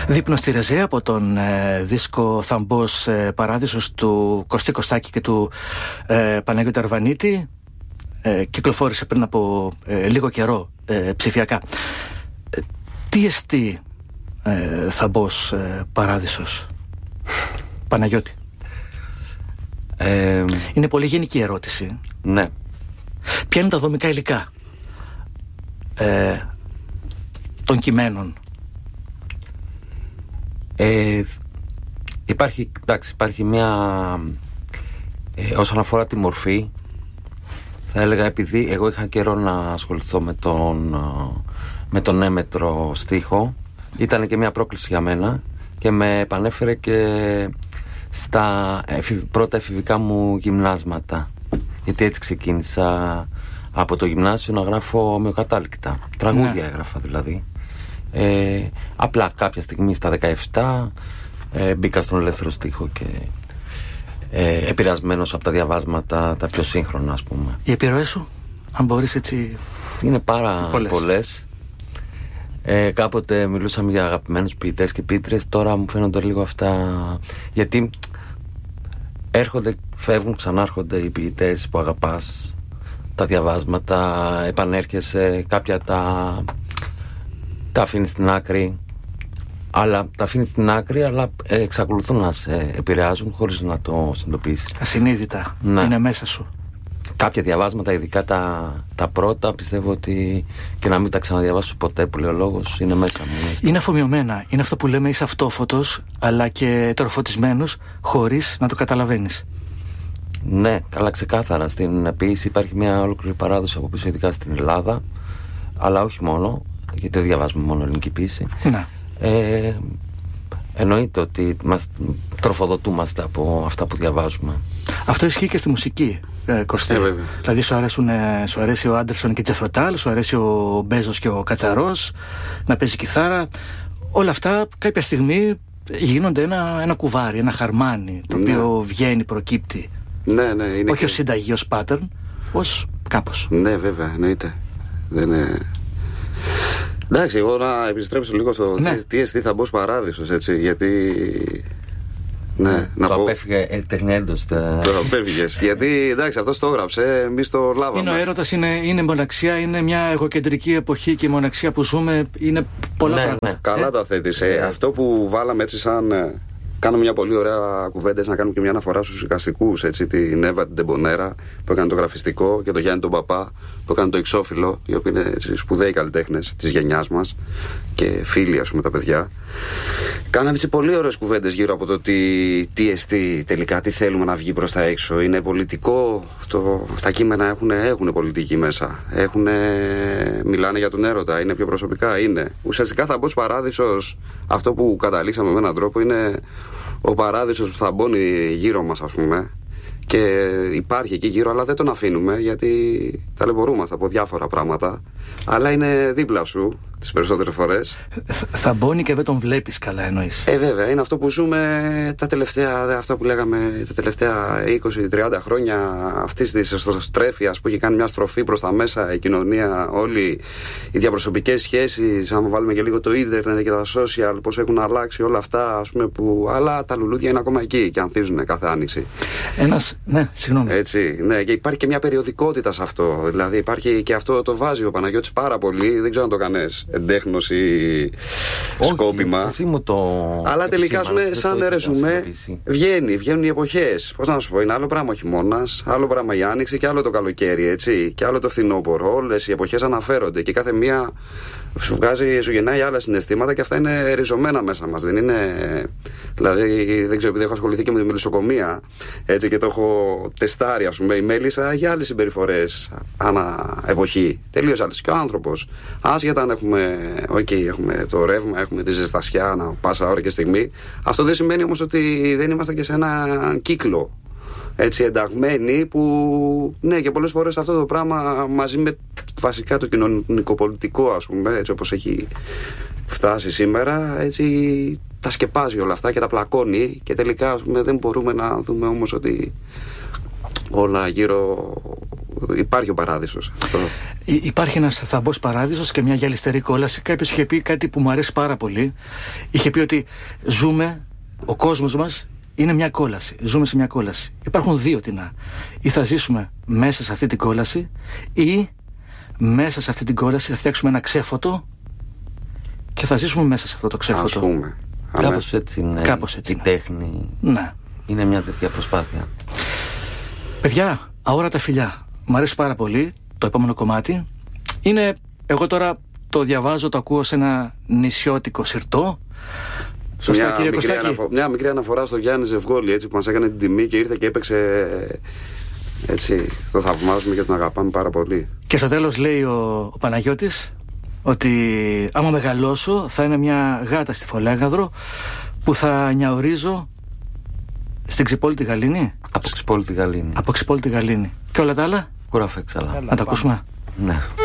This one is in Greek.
Δείπνο στη Ρεζέ από τον δίσκο Θαμπός Παράδεισος του Κωστή Κωστάκη και του Παναγιώτη Αρβανίτη. Κυκλοφόρησε πριν από λίγο καιρό ψηφιακά. Τι εστί Θαμπός Παράδεισος, Παναγιώτη? Είναι πολύ γενική ερώτηση. Ναι. Ποια είναι τα δομικά υλικά των κειμένων? Υπάρχει μια όσον αφορά τη μορφή, θα έλεγα, επειδή εγώ είχα καιρό να ασχοληθώ με τον έμετρο στίχο, ήταν και μια πρόκληση για μένα και με επανέφερε και στα πρώτα εφηβικά μου γυμνάσματα, γιατί έτσι ξεκίνησα από το γυμνάσιο να γράφω ομοιοκατάληκτα τραγούδια. Έγραφα δηλαδή. Απλά κάποια στιγμή στα 17 μπήκα στον ελεύθερο στίχο και επηρεασμένος από τα διαβάσματα τα πιο σύγχρονα, ας πούμε. Οι επιρροές σου, αν μπορείς έτσι? Είναι πάρα πολλές. Κάποτε μιλούσαμε για αγαπημένους ποιητές και ποιήτρες, τώρα μου φαίνονται λίγο αυτά, γιατί έρχονται, φεύγουν, ξανάρχονται οι ποιητές που αγαπάς, τα διαβάσματα, επανέρχεσαι, κάποια τα αφήνεις στην άκρη, αλλά εξακολουθούν να σε επηρεάζουν χωρίς να το συνειδητοποιήσεις. Ασυνείδητα, ναι. Είναι μέσα σου. Κάποια διαβάσματα, ειδικά τα πρώτα, πιστεύω ότι και να μην τα ξαναδιαβάσω ποτέ, που λέει ο λόγος, είναι μέσα μου. Είναι αφομοιωμένα. Είναι αυτό που λέμε, είσαι αυτόφωτος, αλλά και τεροφωτισμένος, χωρίς να το καταλαβαίνεις. Ναι, καλά, ξεκάθαρα. Στην ποίηση υπάρχει μια ολόκληρη παράδοση από πίσω, ειδικά στην Ελλάδα, αλλά όχι μόνο, γιατί δεν διαβάζουμε μόνο ελληνική ποίηση. Ναι. Εννοείται ότι τροφοδοτούμαστε από αυτά που διαβάζουμε. Αυτό ισχύει και στη μουσική, Κωστή. Δηλαδή σου αρέσει ο Άντερσον και η Τζεφροτάλ, σου αρέσει ο Μπέζος και ο Κατσαρός, να παίζει κιθάρα. Όλα αυτά κάποια στιγμή γίνονται ένα κουβάρι, ένα χαρμάνι, το οποίο βγαίνει, προκύπτει. Ναι, είναι όχι ως συνταγή, ως pattern, ως κάπως. Ναι, βέβαια, εννοείται. Δεν είναι... Εντάξει, εγώ να επιστρέψω λίγο στο τι εστί Θαμπός Παράδεισος, έτσι, γιατί... Ναι, να το πω... απέφυγε τεχνέντος. Το απέφυγες, γιατί εντάξει, αυτός το έγραψε, εμείς το λάβαμε. Είναι ο έρωτας, είναι μοναξιά, είναι μια εγωκεντρική εποχή και η μοναξιά που ζούμε είναι πολλά πράγματα. Ναι. Καλά το θέτεις. Αυτό που βάλαμε έτσι σαν... Κάναμε μια πολύ ωραία κουβέντα, να κάνουμε και μια αναφορά στους εικαστικούς, έτσι, την Εύα την Τεμπονέρα που έκανε το γραφιστικό και τον Γιάννη τον Παπά που έκανε το εξώφυλλο, οι οποίοι είναι έτσι, σπουδαίοι καλλιτέχνες της γενιάς μας και φίλοι, ας πούμε, τα παιδιά. Κάναμε έτσι πολύ ωραίες κουβέντες γύρω από το τι εστί τελικά, τι θέλουμε να βγει προς τα έξω. Είναι πολιτικό, τα κείμενα έχουν πολιτική μέσα. Μιλάνε για τον έρωτα, είναι πιο προσωπικά, είναι. Ουσιαστικά Θαμπός Παράδεισος, αυτό που καταλήξαμε με έναν τρόπο, είναι ο παράδεισος που θαμπώνει γύρω μας, ας πούμε, και υπάρχει εκεί γύρω, αλλά δεν τον αφήνουμε γιατί ταλαιπωρούμαστε από διάφορα πράγματα, αλλά είναι δίπλα σου τις περισσότερες φορές. Θαμπώνει και δεν τον βλέπεις καλά, εννοείς? Βέβαια, είναι αυτό που ζούμε αυτά που λέγαμε τα τελευταία 20-30 χρόνια αυτής της εσωστρέφειας που έχει κάνει μια στροφή προς τα μέσα η κοινωνία, όλοι οι διαπροσωπικές σχέσεις, αν βάλουμε και λίγο το ίντερνετ και τα social, πώς έχουν αλλάξει όλα αυτά, ας πούμε, αλλά τα λουλούδια είναι ακόμα εκεί και ανθίζουν κάθε άνοιξη. Ναι, συγγνώμη. Έτσι, ναι, και υπάρχει και μια περιοδικότητα σε αυτό. Δηλαδή υπάρχει και αυτό, το βάζει ο Παναγιώτης πάρα πολύ. Δεν ξέρω αν το κάνεις εντέχνος ή σκόπιμα. Αλλά τελικά, σαν ρεζουμέ, βγαίνουν οι εποχές. Πώς να σου πω, είναι άλλο πράγμα ο χειμώνας, άλλο πράγμα η άνοιξη και άλλο το καλοκαίρι, έτσι, και άλλο το φθινόπωρο. Όλες οι εποχές αναφέρονται και κάθε μία σου γεννάει άλλα συναισθήματα και αυτά είναι ριζωμένα μέσα μας. Δεν είναι. Δηλαδή, δεν ξέρω, επειδή έχω ασχοληθεί και με τη μελισσοκομεία, έτσι, και το έχω τεστάρει, ας πούμε, η μέλισσα για άλλες συμπεριφορές ανά εποχή. Τελείως άλλες. Και ο άνθρωπος, άσχετα αν έχουμε το ρεύμα, έχουμε τη ζεστασιά ανά πάσα ώρα και στιγμή, αυτό δεν σημαίνει όμως ότι δεν είμαστε και σε έναν κύκλο, έτσι, ενταγμένοι, που ναι, και πολλές φορές αυτό το πράγμα μαζί με βασικά το κοινωνικοπολιτικό, ας πούμε, έτσι όπως έχει φτάσει σήμερα, έτσι τα σκεπάζει όλα αυτά και τα πλακώνει και τελικά, ας πούμε, δεν μπορούμε να δούμε όμως ότι όλα γύρω υπάρχει ο παράδεισος. Αυτό. Υπάρχει ένας θαμπός παράδεισος και μια γυαλιστερή κόλαση. Κάποιος είχε πει κάτι που μου αρέσει πάρα πολύ. Είχε πει ότι ο κόσμος μας είναι μια κόλαση. Ζούμε σε μια κόλαση. Υπάρχουν δύο τινά. Ή θα ζήσουμε μέσα σε αυτή την κόλαση, ή μέσα σε αυτή την κόλαση θα φτιάξουμε ένα ξέφωτο και θα ζήσουμε μέσα σε αυτό το ξέφωτο. Ας πούμε. Κάπως έτσι είναι. Κάπως έτσι η τέχνη. Ναι. Είναι μια τέτοια προσπάθεια. Παιδιά, αόρατα φιλιά. Μ' αρέσει πάρα πολύ το επόμενο κομμάτι. Είναι, εγώ τώρα το διαβάζω, το ακούω σε ένα νησιώτικο σιρτό. Σωστά, κύριε Κωστάκη. Μια μικρή αναφορά στο Γιάννη Ζευγόλη, έτσι, που μας έκανε την τιμή και ήρθε και έπαιξε. Έτσι, το θαυμάζουμε και τον αγαπάμε πάρα πολύ. Και στο τέλος λέει ο Παναγιώτης ότι άμα μεγαλώσω θα είμαι μια γάτα στη Φολέγαδρο που θα νιαορίζω στην Ξυπόλυτη Γαλήνη. Από Ξυπόλυτη Γαλήνη. Από Ξυπόλυτη Γαλήνη. Και όλα τα άλλα. Κουραφέξαλα. Να τα ακούσουμε. Ναι.